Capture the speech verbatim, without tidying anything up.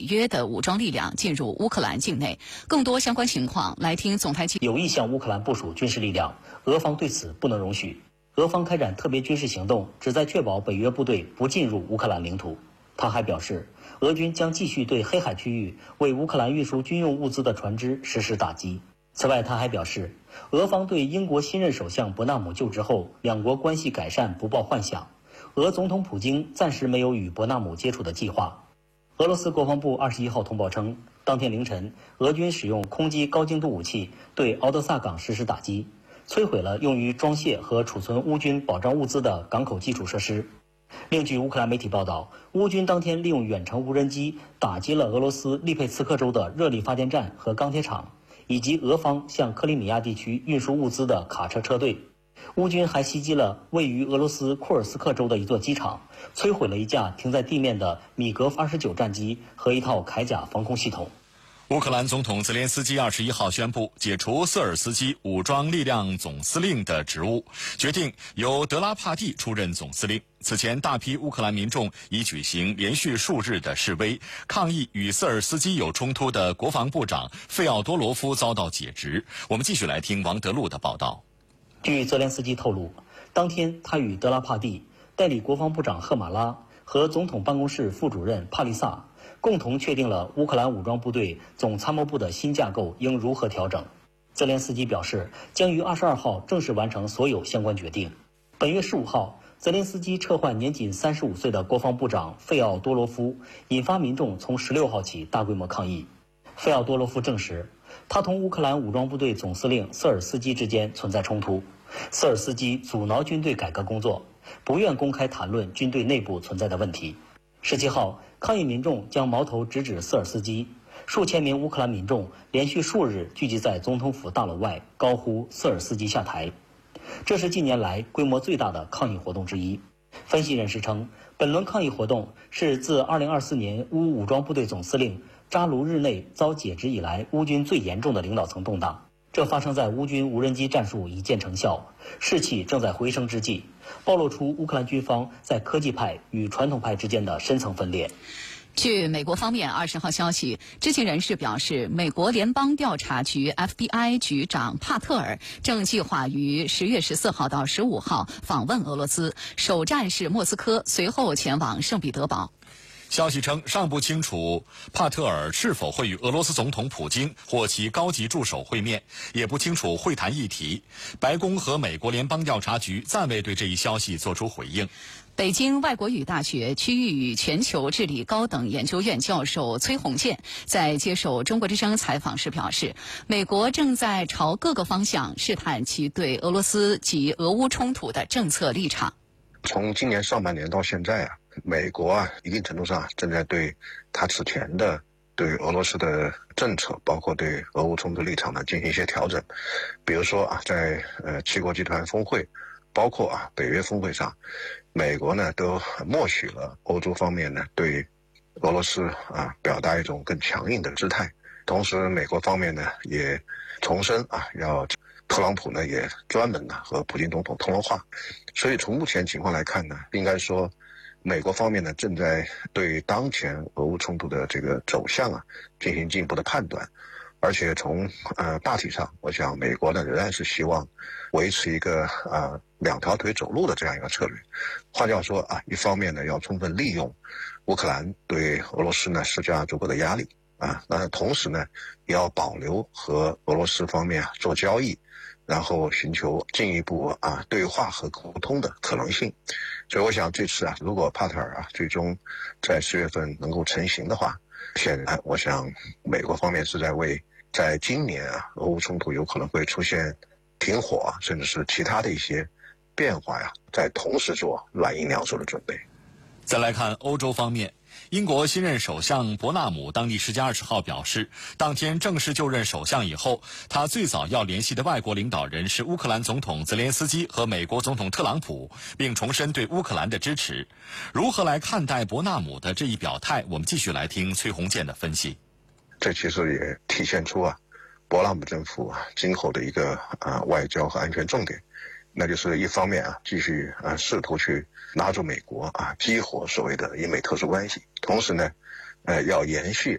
约的武装力量进入乌克兰境内。更多相关情况，来听总台记者。 有意向乌克兰部署军事力量，俄方对此不能容许。俄方开展特别军事行动，旨在确保北约部队不进入乌克兰领土。他还表示，俄军将继续对黑海区域为乌克兰运输军用物资的船只实施打击。此外，他还表示，俄方对英国新任首相伯纳姆就职后两国关系改善不抱幻想。俄总统普京暂时没有与伯纳姆接触的计划。俄罗斯国防部二十一号通报称，当天凌晨，俄军使用空击高精度武器对敖德萨港实施打击，摧毁了用于装卸和储存乌军保障物资的港口基础设施。另据乌克兰媒体报道，乌军当天利用远程无人机打击了俄罗斯利佩茨克州的热力发电站和钢铁厂，以及俄方向克里米亚地区运输物资的卡车车队。乌军还袭击了位于俄罗斯库尔斯克州的一座机场，摧毁了一架停在地面的米格二十九战机和一套铠甲防空系统。 乌克兰总统泽连斯基二十一号宣布解除瑟尔斯基武装力量总司令的职务，决定由德拉帕蒂出任总司令。此前，大批乌克兰民众已举行连续数日的示威，抗议与瑟尔斯基有冲突的国防部长费奥多罗夫遭到解职。我们继续来听王德禄的报道。 据泽连斯基透露，当天他与德拉帕蒂、代理国防部长赫马拉和总统办公室副主任帕利萨共同确定了乌克兰武装部队总参谋部的新架构应如何调整。泽连斯基表示，将于二十二号正式完成所有相关决定。本月十五号，泽连斯基撤换年仅三十五岁的国防部长费奥多罗夫，引发民众从十六号起大规模抗议。费奥多罗夫证实，他同乌克兰武装部队总司令瑟尔斯基之间存在冲突。瑟尔斯基阻挠军队改革工作，不愿公开谈论军队内部存在的问题。十七号，抗议民众将矛头直指瑟尔斯基，数千名乌克兰民众连续数日聚集在总统府大楼外，高呼瑟尔斯基下台。这是近年来规模最大的抗议活动之一。分析人士称，本轮抗议活动是自二零二四年乌武装部队总司令扎卢日内遭解职以来，乌军最严重的领导层动荡。这发生在乌军无人机战术已见成效，士气正在回升之际，暴露出乌克兰军方在科技派与传统派之间的深层分裂。 据美国方面二十号消息，知情人士表示，美国联邦调查局 F B I 局长帕特尔正计划于十月十四号到十五号访问俄罗斯，首站是莫斯科，随后前往圣彼得堡。 消息称，尚不清楚帕特尔是否会与俄罗斯总统普京或其高级助手会面，也不清楚会谈议题。白宫和美国联邦调查局暂未对这一消息作出回应。 北京外国语大学区域与全球治理高等研究院教授崔洪建在接受中国之声采访时表示，美国正在朝各个方向试探其对俄罗斯及俄乌冲突的政策立场。 从今年上半年到现在啊，美国啊，一定程度上正在对他此前的对俄罗斯的政策，包括对俄乌冲突立场呢进行一些调整。比如说啊，在呃七国集团峰会，包括啊北约峰会上，美国呢都默许了欧洲方面呢对俄罗斯啊表达一种更强硬的姿态。同时，美国方面呢也重申啊要。特朗普呢也专门呢和普京总统通了话，所以从目前情况来看呢，应该说，美国方面呢正在对当前俄乌冲突的这个走向啊进行进一步的判断，而且从呃大体上，我想美国呢仍然是希望维持一个呃两条腿走路的这样一个策略。换句话说啊，一方面呢要充分利用乌克兰对俄罗斯呢施加足够的压力啊，那同时呢也要保留和俄罗斯方面啊做交易。然后寻求进一步啊对话和沟通的可能性，所以我想这次啊，如果帕特尔啊最终在四月份能够成型的话，显然我想美国方面是在为在今年啊俄乌冲突有可能会出现停火啊，甚至是其他的一些变化呀，在同时做软硬两手的准备。 再来看欧洲方面，英国新任首相伯纳姆当地时间二十号表示，当天正式就任首相以后，他最早要联系的外国领导人是乌克兰总统泽连斯基和美国总统特朗普，并重申对乌克兰的支持。如何来看待伯纳姆的这一表态？我们继续来听崔洪建的分析。 这其实也体现出啊，伯纳姆政府啊今后的一个啊外交和安全重点。那就是一方面啊，继续啊试图去拉住美国啊，激活所谓的英美特殊关系；同时呢，呃，要延续